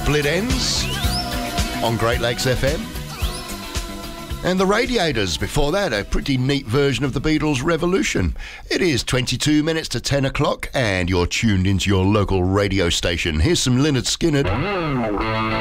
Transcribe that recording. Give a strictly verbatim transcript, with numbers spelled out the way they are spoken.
Split Ends on Great Lakes F M. And the Radiators, before that, a pretty neat version of the Beatles' Revolution. It is twenty-two minutes to ten o'clock and you're tuned into your local radio station. Here's some Lynyrd Skynyrd.